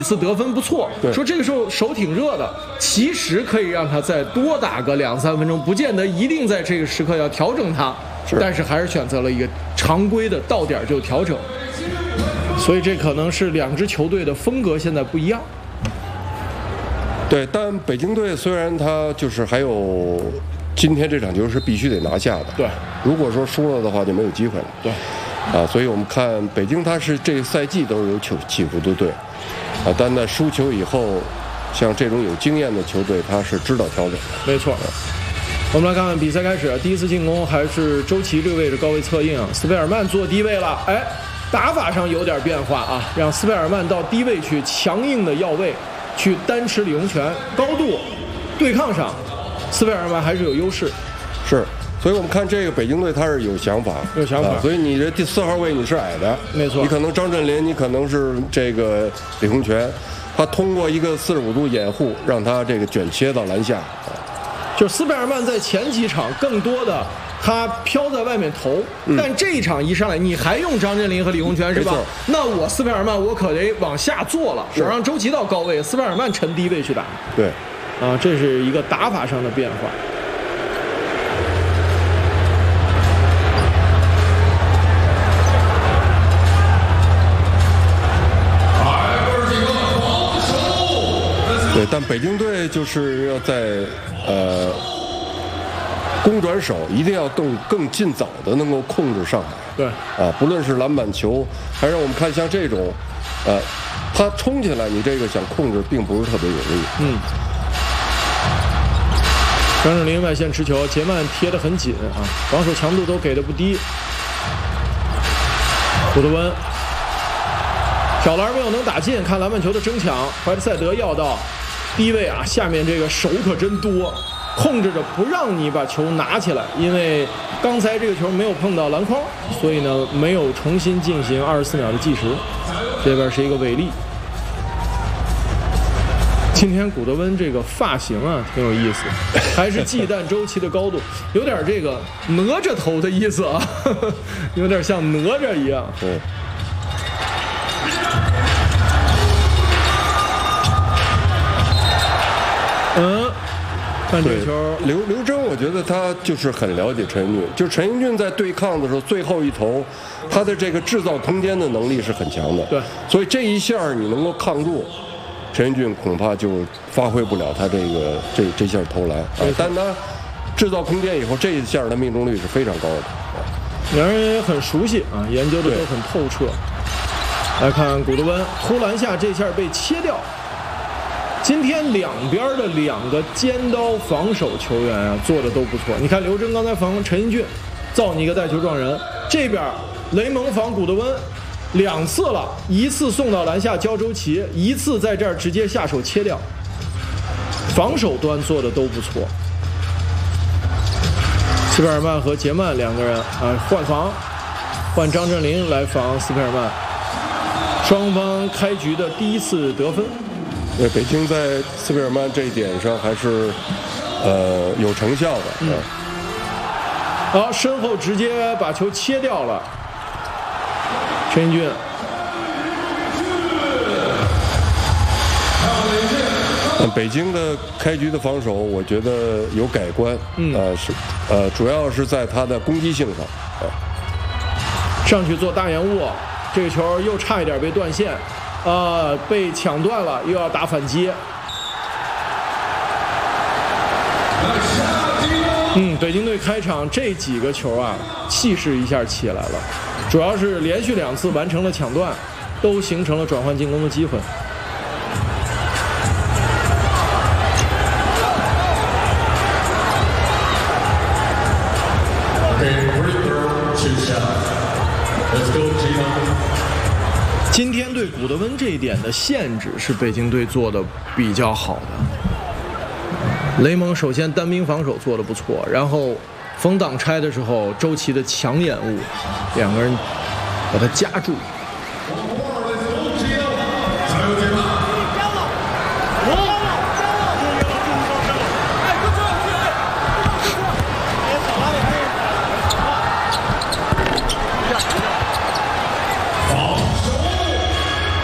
次得分不错，说这个时候手挺热的，其实可以让他再多打个2-3分钟，不见得一定在这个时刻要调整他，但是还是选择了一个常规的到点就调整，所以这可能是两支球队的风格现在不一样。 对，但北京队虽然他就是还有今天这场球是必须得拿下的， 对， 如果说输了的话就没有机会了， 对， 所以我们看北京他是这个赛季都是有起伏的队。但在输球以后，像这种有经验的球队，他是知道调整的。 没错。我们来看看比赛开始，第一次进攻还是周琦略位着高位策应，斯佩尔曼做低位了，打法上有点变化啊，让斯佩尔曼到低位去强硬的要位，去单持李洪权，高度对抗上，斯佩尔曼还是有优势。 是。所以我们看这个北京队，他是有想法，所以你这第4号位你是矮的， 没错。 你可能张镇麟，你可能是这个李洪权，他通过一个45度掩护，让他这个卷切到篮下。 就斯佩尔曼在前几场更多的他飘在外面投，但这一场一上来你还用张镇麟和李洪权是吧？那我斯佩尔曼我可得往下做了，我让周琦到高位，斯佩尔曼沉低位去打。 对， 这是一个打法上的变化。 对，但北京队就是要在攻转手一定要更尽早的能够控制上海。 对， 不论是篮板球，还是我们看像这种，他冲起来，你这个想控制并不是特别容易。 张镇麟外线持球，杰曼贴得很紧啊，防守强度都给的不低。古德温挑篮没有能打进，看篮板球的争抢，怀特塞德要到低位啊，下面这个手可真多，控制着不让你把球拿起来，因为刚才这个球没有碰到篮筐，所以呢没有重新进行24秒的计时。这边是一个违例。今天古德温这个发型啊挺有意思，还是忌惮周琦的高度，有点这个哪吒头的意思啊，有点像哪吒一样。 对。 看这个球， 刘铮，我觉得他就是很了解陈英俊，就陈英俊在对抗的时候，最后一投，他的这个制造空间的能力是很强的。 对， 所以这一下你能够抗住，陈英俊恐怕就发挥不了他这下投篮。但他制造空间以后，这一下的命中率是非常高的。 两人也很熟悉啊，研究的都很透彻。来看古德温突篮下这下被切掉。今天两边的2个尖刀防守球员啊，做的都不错。你看刘铮刚才防陈英俊，造你一个带球撞人；这边雷蒙防古德温2次了，一次送到篮下交周琦，一次在这儿直接下手切掉。防守端做的都不错。斯佩尔曼和杰曼2个人换防，换张镇麟来防斯佩尔曼。双方开局的第一次得分。 对，北京在斯佩尔曼这一点上还是有成效的。 好，身后直接把球切掉了，陈英俊。 北京的开局的防守，我觉得有改观。主要是在他的攻击性上。 上去做大延误，这个球又差一点被断线。被抢断了，又要打反击。北京队开场这几个球啊，气势一下起来了，主要是连续2次完成了抢断，都形成了转换进攻的机会。今天对古德温这一点的限制是北京队做的比较好的。雷蒙首先单兵防守做得不错，然后封挡拆的时候，周琦的强掩误，2个人把他夹住。